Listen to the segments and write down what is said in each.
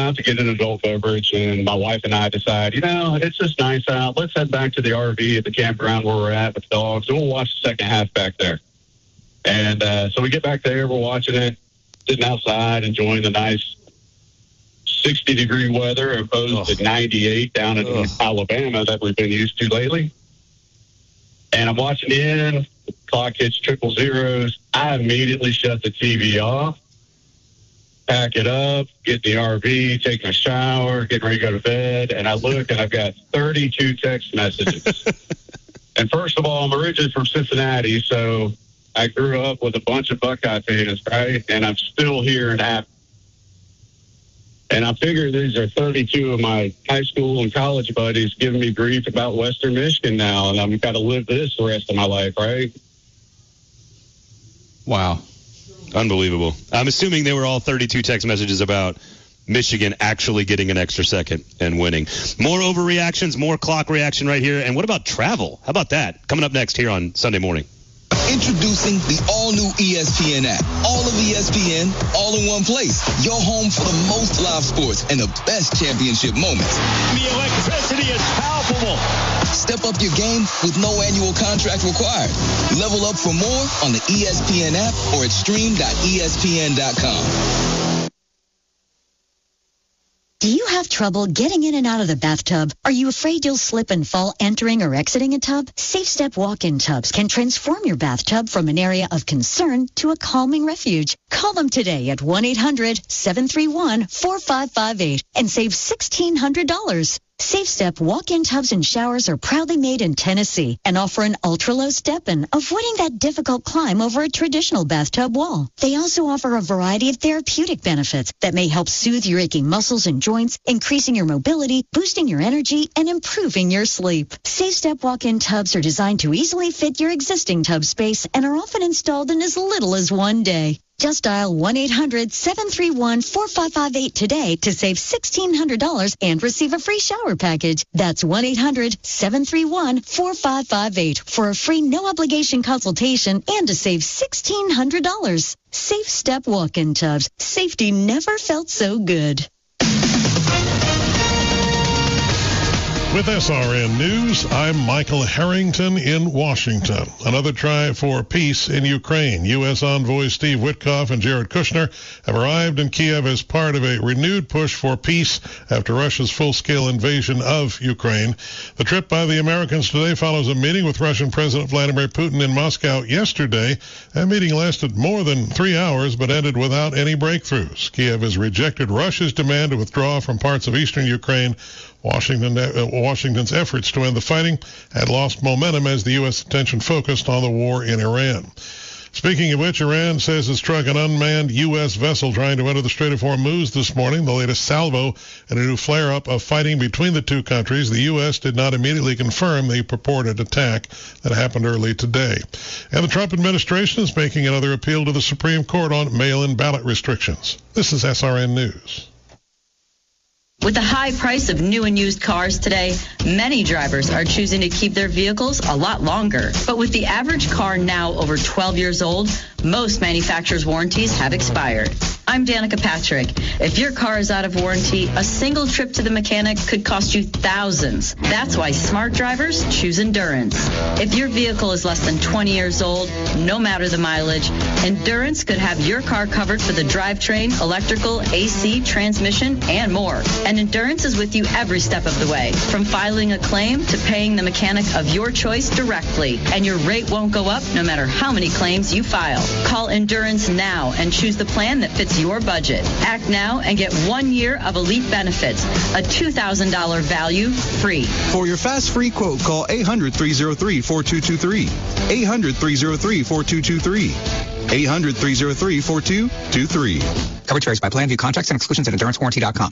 out to get an adult beverage, and my wife and I decide, it's just nice out. Let's head back to the RV at the campground where we're at with the dogs, and we'll watch the second half back there. And so we get back there, we're watching it, sitting outside, enjoying the nice 60-degree weather opposed to 98 down in Alabama that we've been used to lately. And I'm watching the clock hits triple zeros. I immediately shut the TV off, pack it up, get in the RV, take a shower, get ready to go to bed. And I look, and I've got 32 text messages. And first of all, I'm originally from Cincinnati, so I grew up with a bunch of Buckeye fans, right? And I'm still here in Athens. And I figure these are 32 of my high school and college buddies giving me grief about Western Michigan now, and I've got to live this the rest of my life, right? Wow. Unbelievable. I'm assuming they were all 32 text messages about Michigan actually getting an extra second and winning. More overreactions, more clock reaction right here. And what about travel? How about that? Coming up next here on Sunday Morning. Introducing the all-new ESPN app. All of ESPN, all in one place. Your home for the most live sports and the best championship moments. The electricity is palpable. Step up your game with no annual contract required. Level up for more on the ESPN app or at stream.espn.com. Do you have trouble getting in and out of the bathtub? Are you afraid you'll slip and fall entering or exiting a tub? Safe Step walk-in tubs can transform your bathtub from an area of concern to a calming refuge. Call them today at 1-800-731-4558 and save $1,600. Safe Step walk-in tubs and showers are proudly made in Tennessee and offer an ultra-low step-in, avoiding that difficult climb over a traditional bathtub wall. They also offer a variety of therapeutic benefits that may help soothe your aching muscles and joints, increasing your mobility, boosting your energy, and improving your sleep. Safe Step walk-in tubs are designed to easily fit your existing tub space and are often installed in as little as one day. Just dial 1-800-731-4558 today to save $1,600 and receive a free shower package. That's 1-800-731-4558 for a free no-obligation consultation and to save $1,600. Safe Step walk-in tubs. Safety never felt so good. With SRN News, I'm Michael Harrington in Washington. Another try for peace in Ukraine. U.S. envoys Steve Witkoff and Jared Kushner have arrived in Kiev as part of a renewed push for peace after Russia's full-scale invasion of Ukraine. The trip by the Americans today follows a meeting with Russian President Vladimir Putin in Moscow yesterday. That meeting lasted more than 3 hours but ended without any breakthroughs. Kiev has rejected Russia's demand to withdraw from parts of eastern Ukraine. Washington's efforts to end the fighting had lost momentum as the U.S. attention focused on the war in Iran. Speaking of which, Iran says it struck an unmanned U.S. vessel trying to enter the Strait of Hormuz this morning, the latest salvo in a new flare-up of fighting between the two countries. The U.S. did not immediately confirm the purported attack that happened early today. And the Trump administration is making another appeal to the Supreme Court on mail-in ballot restrictions. This is SRN News. With the high price of new and used cars today, many drivers are choosing to keep their vehicles a lot longer. But with the average car now over 12 years old, most manufacturers' warranties have expired. I'm Danica Patrick. If your car is out of warranty, a single trip to the mechanic could cost you thousands. That's why smart drivers choose Endurance. If your vehicle is less than 20 years old, no matter the mileage, Endurance could have your car covered for the drivetrain, electrical, AC, transmission, and more. And Endurance is with you every step of the way, from filing a claim to paying the mechanic of your choice directly. And your rate won't go up no matter how many claims you file. Call Endurance now and choose the plan that fits your budget. Act now and get 1 year of elite benefits, a $2,000 value free. For your fast free quote, call 800-303-4223. 800-303-4223. 800-303-4223. Coverage varies by plan. View contracts and exclusions at EnduranceWarranty.com.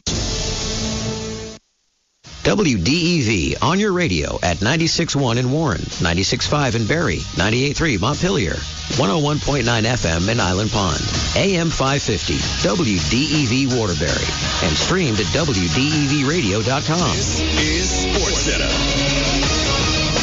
WDEV on your radio at 96.1 in Warren, 96.5 in Barrie, 98.3 Montpelier, 101.9 FM in Island Pond, AM 550, WDEV Waterbury, and streamed at WDEVradio.com. This is SportsCenter.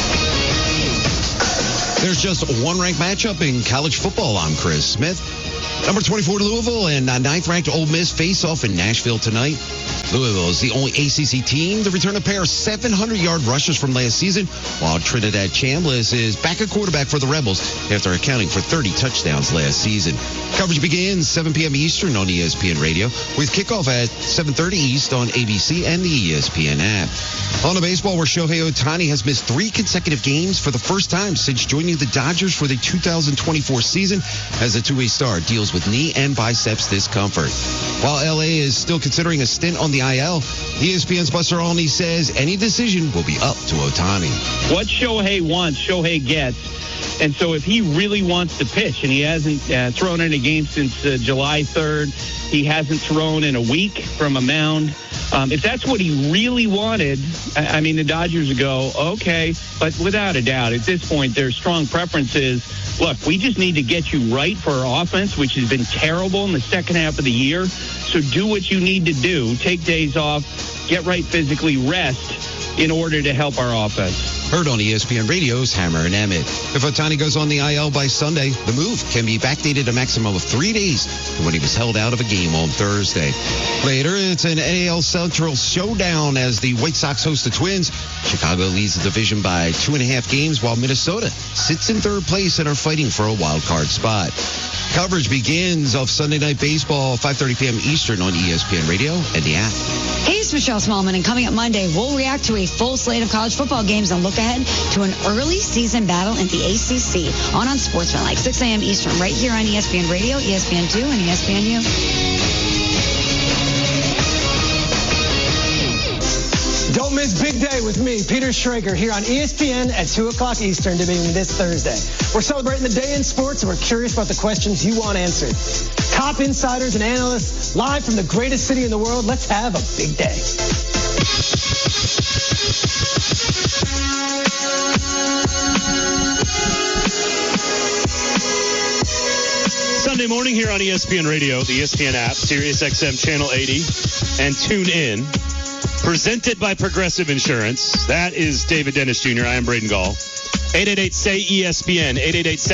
There's just one ranked matchup in college football. I'm Chris Smith. Number 24 Louisville and 9th-ranked Ole Miss face off in Nashville tonight. Louisville is the only ACC team to return a pair of 700-yard rushers from last season, while Trinidad Chambliss is back at quarterback for the Rebels after accounting for 30 touchdowns last season. Coverage begins 7 p.m. Eastern on ESPN Radio, with kickoff at 7:30 East on ABC and the ESPN app. On to baseball, where Shohei Ohtani has missed 3 consecutive games for the first time since joining the Dodgers for the 2024 season, as the two-way star deals with knee and biceps discomfort. While LA is still considering a stint on the IL, ESPN's Buster Olney says any decision will be up to Ohtani. What Shohei wants, Shohei gets. And so if he really wants to pitch, and he hasn't thrown in a game since July 3rd, he hasn't thrown in a week from a mound. If that's what he really wanted, I mean, the Dodgers would go, okay. But without a doubt, at this point, their strong preference is, look, we just need to get you right for our offense, which has been terrible in the second half of the year. So do what you need to do. Take days off, get right physically, rest in order to help our offense. Heard on ESPN Radio's Hammer and Emmett. If Ohtani goes on the IL by Sunday, the move can be backdated a maximum of 3 days from when he was held out of a game on Thursday. Later, it's an AL Central showdown as the White Sox host the Twins. Chicago leads the division by 2.5 games, while Minnesota sits in third place and are fighting for a wild card spot. Coverage begins of Sunday Night Baseball, 5:30 p.m. Eastern on ESPN Radio and the app. Hey, it's Michelle Smallman, and coming up Monday, we'll react to a full slate of college football games and look ahead to an early season battle in the ACC on Sportsmanlike, 6 a.m. Eastern, right here on ESPN Radio, ESPN2, and ESPNU. Don't miss Big Day with me, Peter Schrager, here on ESPN at 2 o'clock Eastern, debuting this Thursday. We're celebrating the day in sports, and we're curious about the questions you want answered. Top insiders and analysts, live from the greatest city in the world. Let's have a big day. Sunday morning here on ESPN Radio, the ESPN app, Sirius XM Channel 80, and tune in. Presented by Progressive Insurance. That is David Dennis Jr. I am Braden Gall. 888-SAY-ESPN,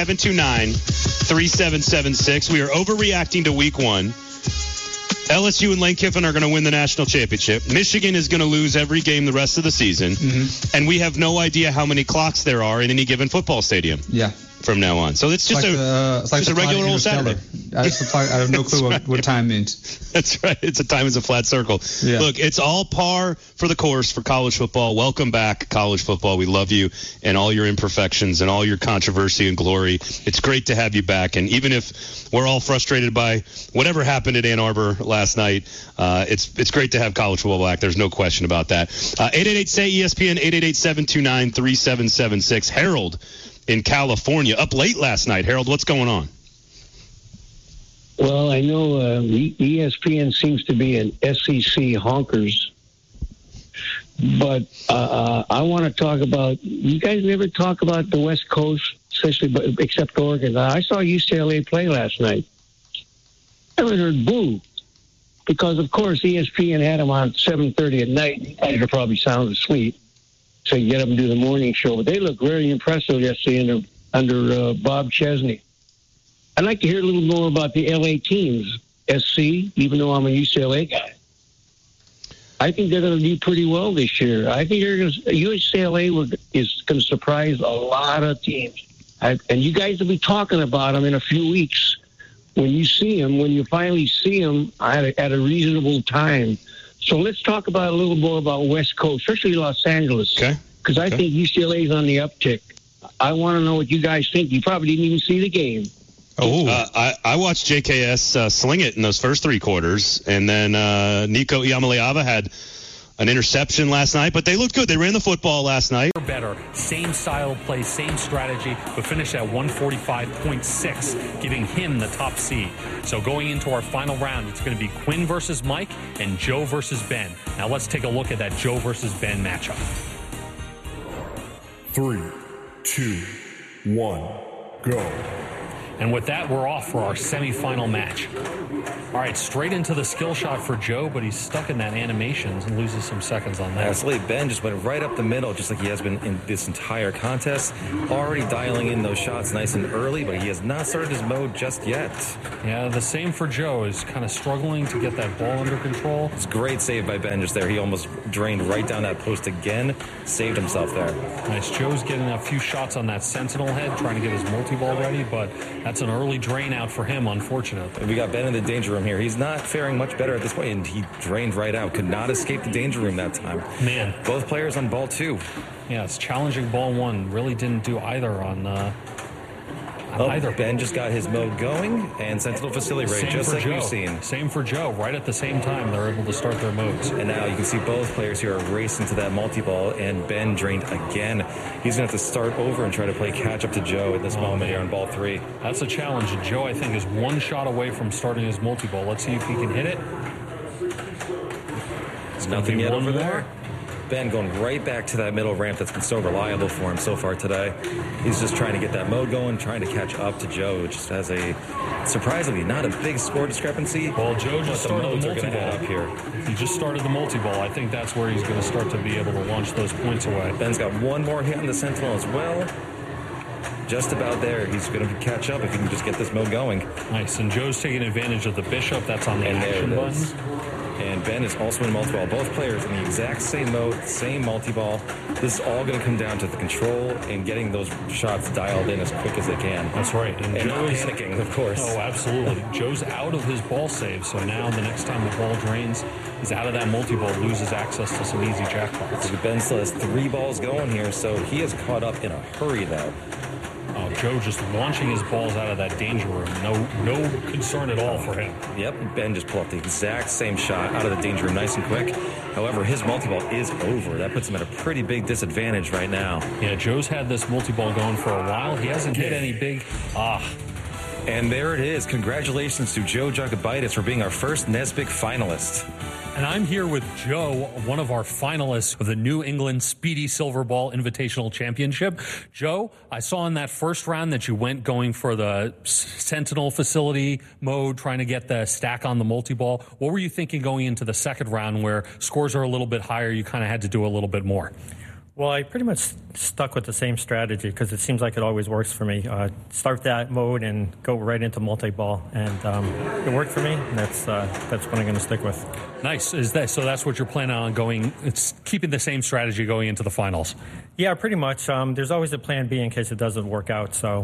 888-729-3776. We are overreacting to week 1. LSU and Lane Kiffin are going to win the national championship. Michigan is going to lose every game the rest of the season. Mm-hmm. And we have no idea how many clocks there are in any given football stadium. Yeah. From now on. So it's just a regular old Saturday. I have no clue what time means. That's right. It's a time is a flat circle. Yeah. Look, it's all par for the course for college football. Welcome back, college football. We love you and all your imperfections and all your controversy and glory. It's great to have you back. And even if we're all frustrated by whatever happened at Ann Arbor last night, it's great to have college football back. There's no question about that. 888-SAY-ESPN, 888-729-3776. Harold in California, up late last night. Harold, what's going on? Well, I know ESPN seems to be an SEC honkers, but I want to talk about, you guys never talk about the West Coast, especially except Oregon. I saw UCLA play last night. I haven't heard boo, because, of course, ESPN had them on 7:30 at night. You guys are probably sound asleep. So you get them and do the morning show. But they look very impressive yesterday under Bob Chesney. I'd like to hear a little more about the LA teams, SC, even though I'm a UCLA guy. I think they're going to do pretty well this year. I think UCLA is going to surprise a lot of teams. And you guys will be talking about them in a few weeks when you see them, when you finally see them at a reasonable time. So let's talk about a little more about West Coast, especially Los Angeles. Okay. Because I think UCLA is on the uptick. I want to know what you guys think. You probably didn't even see the game. I watched JKS sling it in those first 3 quarters, and then Nico Iamaleava had an interception last night, but they looked good. They ran the football last night. Better, same style of play, same strategy, but finished at 145.6, giving him the top seed. So going into our final round, it's going to be Quinn versus Mike and Joe versus Ben. Now let's take a look at that Joe versus Ben matchup. 3, 2, 1, go. And with that, we're off for our semifinal match. All right, straight into the skill shot for Joe, but he's stuck in that animations and loses some seconds on that. Absolutely. Ben just went right up the middle, just like he has been in this entire contest. Already dialing in those shots nice and early, but he has not started his mode just yet. Yeah, the same for Joe. Is kind of struggling to get that ball under control. It's a great save by Ben just there. He almost drained right down that post again. Saved himself there. Nice. Joe's getting a few shots on that sentinel head, trying to get his multi-ball ready, but that's an early drain out for him, unfortunately. We got Ben in the danger room here. He's not faring much better at this point, and he drained right out. Could not escape the danger room that time. Man. Both players on ball 2. Yeah, it's challenging ball 1. Really didn't do either on either. Ben just got his mode going, and Sentinel Facility Ray, just like we've seen. Same for Joe. Right at the same time, they're able to start their modes. And now you can see both players here are racing to that multi-ball, and Ben drained again. He's going to have to start over and try to play catch-up to Joe at this moment here on ball 3. That's a challenge. Joe, I think, is one shot away from starting his multi-ball. Let's see if he can hit it. There's nothing yet over there. Ben going right back to that middle ramp that's been so reliable for him so far today. He's just trying to get that mode going, trying to catch up to Joe, which has a, surprisingly, not a big score discrepancy. Well, Joe just started the multi-ball up here. He just started the multi-ball. I think that's where he's going to start to be able to launch those points away. Ben's got one more hit on the Sentinel as well. Just about there. He's going to catch up if he can just get this mode going. Nice. And Joe's taking advantage of the Bishop. That's on the action button. And Ben is also in multi-ball. Both players in the exact same mode, same multi-ball. This is all going to come down to the control and getting those shots dialed in as quick as they can. That's right. And not panicking, of course. Oh, absolutely. Joe's out of his ball save, so now the next time the ball drains, he's out of that multi-ball, loses access to some easy jackpots. Ben still has 3 balls going here, so he is caught up in a hurry, though. Oh, Joe just launching his balls out of that danger room. No concern at all for him. Yep, Ben just pulled up the exact same shot out of the danger room nice and quick. However, his multi-ball is over. That puts him at a pretty big disadvantage right now. Yeah, Joe's had this multi-ball going for a while. He hasn't hit any big... And there it is. Congratulations to Joe Jacobaitis for being our first NESBIC finalist. And I'm here with Joe, one of our finalists of the New England Speedy Silver Ball Invitational Championship. Joe, I saw in that first round that you went going for the Sentinel Facility mode, trying to get the stack on the multi-ball. What were you thinking going into the second round where scores are a little bit higher, you kind of had to do a little bit more? Well, I pretty much stuck with the same strategy because it seems like it always works for me. Start that mode and go right into multi-ball, and it worked for me. And that's what I'm going to stick with. Nice. So that's what you're planning on going? It's keeping the same strategy going into the finals. Yeah, pretty much. There's always a plan B in case it doesn't work out. So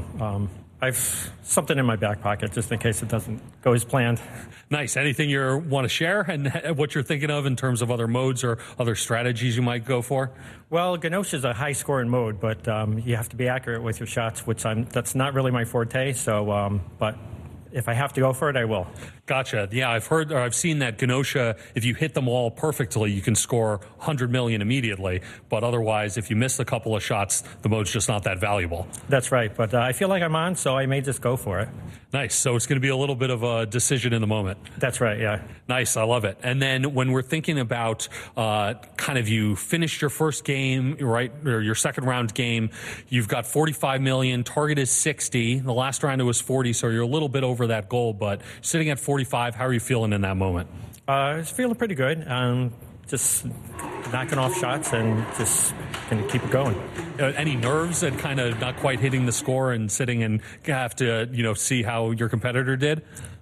I've something in my back pocket just in case it doesn't go as planned. Nice. Anything you want to share and what you're thinking of in terms of other modes or other strategies you might go for? Well, Ganoche is a high-scoring mode, but you have to be accurate with your shots, which that's not really my forte. So, but if I have to go for it, I will. Gotcha. Yeah, I've seen that Ganoche, if you hit them all perfectly, you can score 100 million immediately. But otherwise, if you miss a couple of shots, the mode's just not that valuable. That's right. But I feel like I'm on, so I may just go for it. Nice. So it's going to be a little bit of a decision in the moment. That's right, yeah. Nice. I love it. And then when we're thinking about kind of you finished your first game, right, or your second round game, you've got 45 million, target is 60. The last round it was 40, so you're a little bit over that goal, but sitting at 45, how are you feeling in that moment? I was feeling pretty good. Just knocking off shots and just going to keep it going. Any nerves at kind of not quite hitting the score and sitting and have to, see how your competitor did?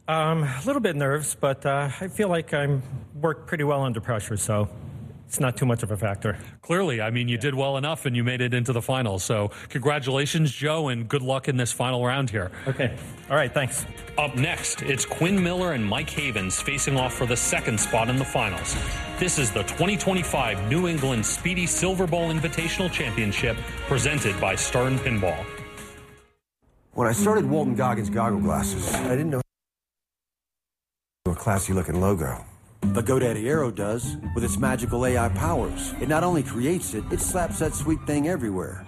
A little bit nerves, but I feel like I worked pretty well under pressure, so it's not too much of a factor. Clearly. I mean, you did well enough and you made it into the finals. So congratulations, Joe, and good luck in this final round here. Okay. All right. Thanks. Up next, it's Quinn Miller and Mike Havens facing off for the second spot in the finals. This is the 2025 New England Speedy Silver Ball Invitational Championship presented by Stern Pinball. When I started Walton Goggins Goggle Glasses, I didn't know a classy-looking logo. But GoDaddy Aero does, with its magical AI powers. It not only creates it, it slaps that sweet thing everywhere.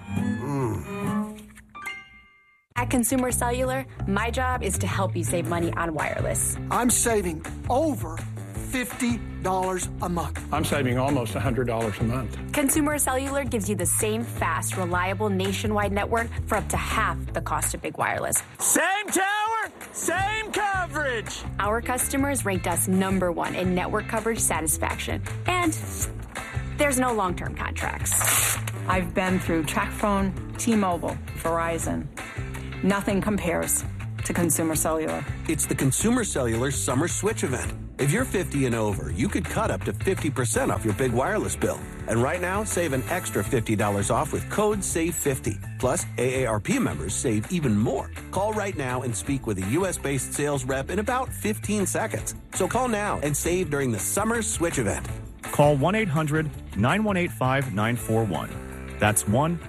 At Consumer Cellular, my job is to help you save money on wireless. I'm saving over $50 a month. I'm saving almost $100 a month. Consumer Cellular gives you the same fast, reliable nationwide network for up to half the cost of big wireless. Same tower, same coverage. Our customers ranked us #1 in network coverage satisfaction. And there's no long-term contracts. I've been through TracFone, T-Mobile, Verizon. Nothing compares to Consumer Cellular. It's the Consumer Cellular Summer Switch event. If you're 50 and over, you could cut up to 50% off your big wireless bill. And right now, save an extra $50 off with code SAVE50. Plus, AARP members save even more. Call right now and speak with a U.S.-based sales rep in about 15 seconds. So call now and save during the Summer Switch event. Call 1-800-9185-941. That's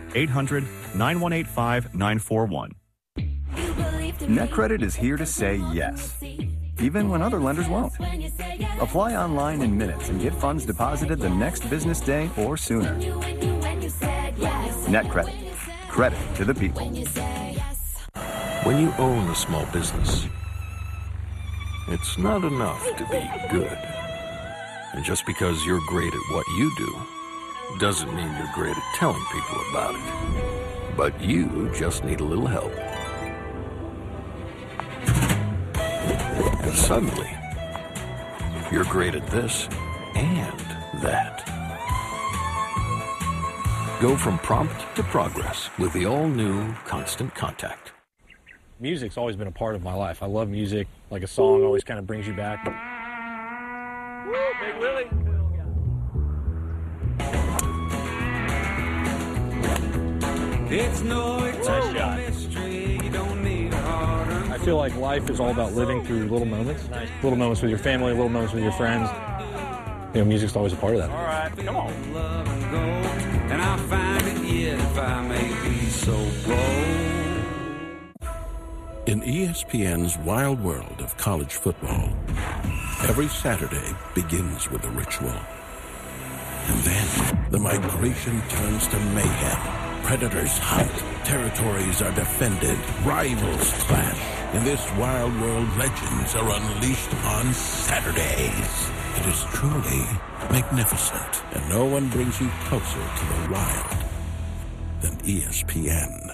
1-800-9185-941. NetCredit is here to say yes, even when other lenders won't. Apply online in minutes and get funds deposited the next business day or sooner. NetCredit. Credit to the people. When you own a small business, it's not enough to be good. And just because you're great at what you do doesn't mean you're great at telling people about it. But you just need a little help. And suddenly, you're great at this and that. Go from prompt to progress with the all-new Constant Contact. Music's always been a part of my life. I love music. Like a song always kind of brings you back. Woo, Big Willie. It's no eternal mystery. You don't need a hard earned. I feel like life is all about living through little moments. Little moments with your family, little moments with your friends. You know, music's always a part of that. All right, come on. And I find it yet if I may be so bold. In ESPN's wild world of college football, every Saturday begins with a ritual. And then the migration turns to mayhem. Predators hunt, territories are defended, rivals clash. In this wild world, legends are unleashed on Saturdays. It is truly magnificent, and no one brings you closer to the wild than ESPN.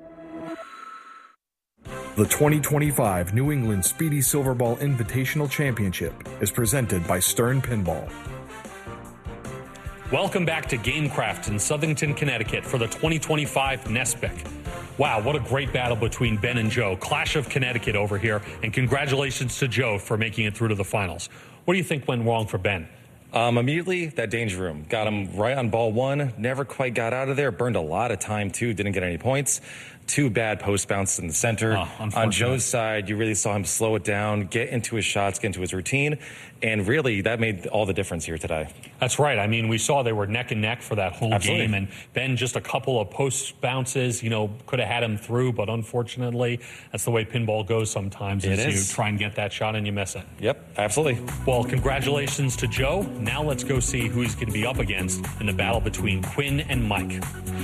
The 2025 New England Speedy Silverball Invitational Championship is presented by Stern Pinball. Welcome back to Gamecraft in Southington, Connecticut for the 2025 NESPIC. Wow, what a great battle between Ben and Joe. Clash of Connecticut over here, and congratulations to Joe for making it through to the finals. What do you think went wrong for Ben? Immediately, that danger room. Got him right on ball one, never quite got out of there, burned a lot of time too, didn't get any points. Two bad post bounces in the center. On Joe's side, you really saw him slow it down, get into his shots, get into his routine, and really that made all the difference here today. That's right. I mean, we saw they were neck and neck for that whole game, and Ben just a couple of post bounces, could have had him through, but unfortunately, that's the way pinball goes sometimes. You try and get that shot and you miss it. Yep, absolutely. Well, congratulations to Joe. Now let's go see who he's going to be up against in the battle between Quinn and Mike.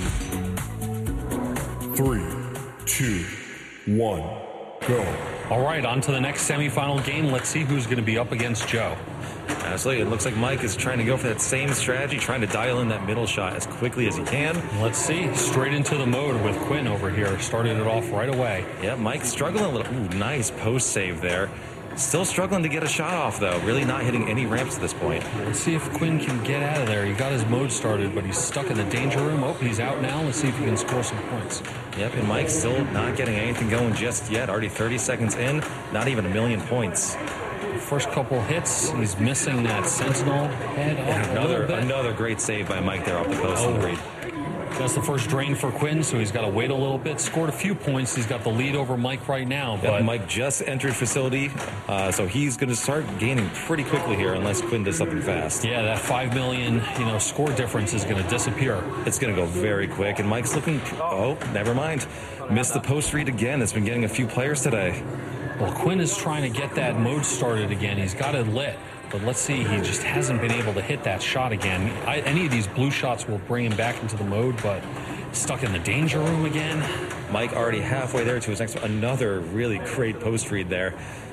3, 2, 1, go. All right, on to the next semifinal game. Let's see who's going to be up against Joe. Absolutely. It looks like Mike is trying to go for that same strategy, trying to dial in that middle shot as quickly as he can. Let's see. Straight into the mode with Quinn over here. Started it off right away. Yeah, Mike struggling a little. Ooh, nice post save there. Still struggling to get a shot off, though. Really not hitting any ramps at this point. Let's see if Quinn can get out of there. He got his mode started, but he's stuck in the danger room. Oh, he's out now. Let's see if he can score some points. Yep, and Mike's still not getting anything going just yet. Already 30 seconds in, not even 1 million points. First couple hits, he's missing that sentinel head. Another great save by Mike there off the post of the read. That's the first drain for Quinn, so he's got to wait a little bit. Scored a few points. He's got the lead over Mike right now. But Mike just entered facility, so he's going to start gaining pretty quickly here unless Quinn does something fast. Yeah, that 5 million, score difference is going to disappear. It's going to go very quick, and Mike's looking. Oh, never mind. Missed the post read again. It's been getting a few players today. Well, Quinn is trying to get that mode started again. He's got it lit. But let's see, he just hasn't been able to hit that shot again. Any of these blue shots will bring him back into the mode, but stuck in the danger room again. Mike already halfway there to his next one. Another really great post read there.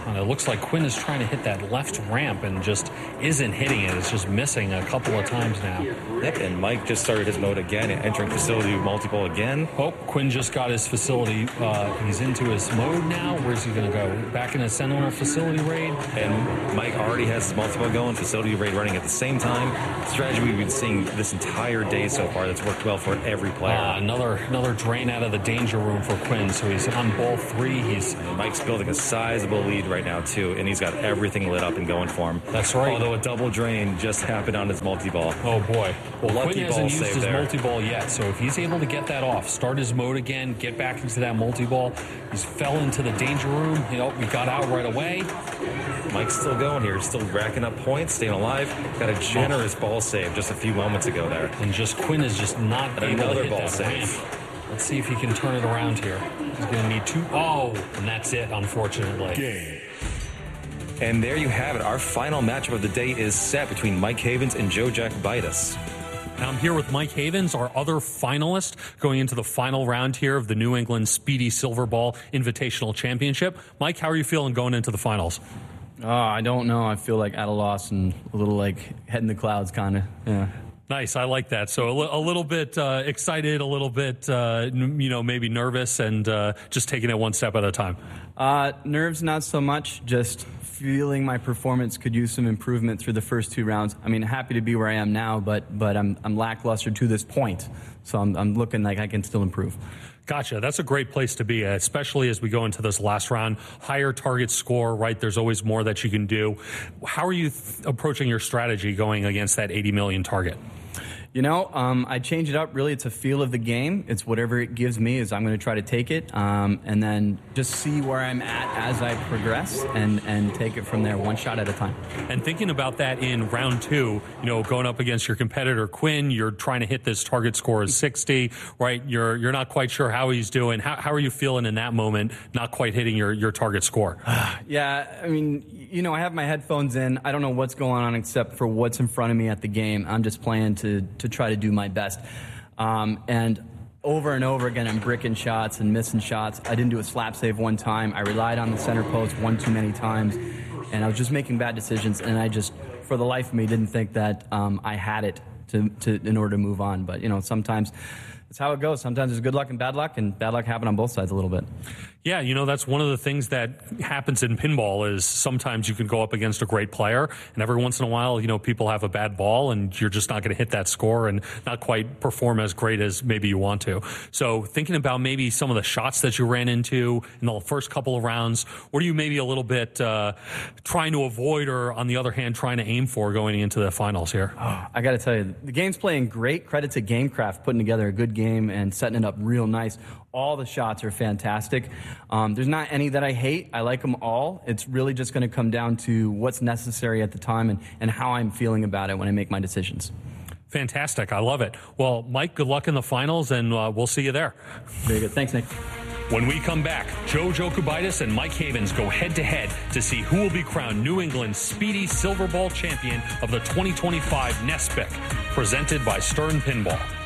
And it looks like Quinn is trying to hit that left ramp and just isn't hitting it. It's just missing a couple of times now. Yep, and Mike just started his mode again, entering facility multi-ball again. Oh, Quinn just got his facility. He's into his mode now. Where's he going to go? Back in a Sentinel facility raid. And Mike already has his multi-ball going, facility raid running at the same time. Strategy we've been seeing this entire day so far that's worked well for every player. Another drain out of the danger room for Quinn. So he's on ball 3. Mike's building a sizable lead right now, too, and he's got everything lit up and going for him. That's right. Although a double drain just happened on his multi-ball. Oh, boy. Well, Quinn hasn't used his there. multi-ball yet, so if he's able to get that off, start his mode again, get back into that multi-ball, he's fell into the danger room. We got out right away. Mike's still going here, still racking up points, staying alive. Got a generous ball save just a few moments ago there. And just Quinn is just not able to hit ball that save. ramp. Let's see if he can turn it around here. He's going to need 2. Oh, and that's it, unfortunately. Game. And there you have it. Our final matchup of the day is set between Mike Havens and Joe Jacobaitis. Now I'm here with Mike Havens, our other finalist, going into the final round here of the New England Speedy Silver Ball Invitational Championship. Mike, how are you feeling going into the finals? I don't know. I feel like at a loss and a little like head in the clouds, kind of. Yeah. Nice. I like that. So a little bit excited, a little bit, maybe nervous, and just taking it one step at a time. Nerves, not so much. Just feeling my performance could use some improvement through the first 2 rounds. I mean, happy to be where I am now, but I'm lackluster to this point. So I'm looking like I can still improve. Gotcha. That's a great place to be, especially as we go into this last round. Higher target score, right? There's always more that you can do. How are you approaching your strategy going against that 80 million target? I change it up. Really, it's a feel of the game. It's whatever it gives me is I'm going to try to take it and then just see where I'm at as I progress and take it from there one shot at a time. And thinking about that in round 2, going up against your competitor, Quinn, you're trying to hit this target score of 60, right? You're not quite sure how he's doing. How are you feeling in that moment, not quite hitting your target score? Yeah, I mean, I have my headphones in. I don't know what's going on except for what's in front of me at the game. I'm just playing to try to do my best. And over and over again, I'm bricking shots and missing shots. I didn't do a slap save one time. I relied on the center post one too many times. And I was just making bad decisions. And I just, for the life of me, didn't think that I had it in order to move on. But, sometimes it's how it goes. Sometimes there's good luck and bad luck happen on both sides a little bit. Yeah, that's one of the things that happens in pinball is sometimes you can go up against a great player, and every once in a while, people have a bad ball, and you're just not going to hit that score and not quite perform as great as maybe you want to. So thinking about maybe some of the shots that you ran into in the first couple of rounds, what are you maybe a little bit trying to avoid or, on the other hand, trying to aim for going into the finals here? Oh, I got to tell you, the game's playing great. Credit to GameCraft putting together a good game and setting it up real nice. All the shots are fantastic. There's not any that I hate. I like them all. It's really just going to come down to what's necessary at the time and how I'm feeling about it when I make my decisions. Fantastic. I love it. Well, Mike, good luck in the finals, and we'll see you there. Very good. Thanks, Nick. When we come back, Joe Jacobaitis and Mike Havens go head-to-head to see who will be crowned New England's Speedy Silver Ball champion of the 2025 NESPIC, presented by Stern Pinball.